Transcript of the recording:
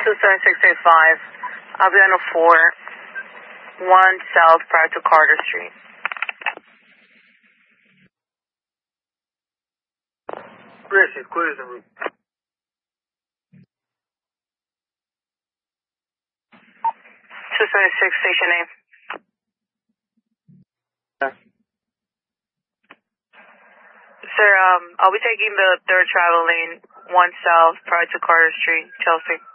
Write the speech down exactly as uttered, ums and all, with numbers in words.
two seven six eight five, Aviano four, one south prior to Carter Street. Chris, she's cruising route. two seventy-six, station A. Sir, um, I'll be taking the third travel lane, one south prior to Carter Street, Chelsea.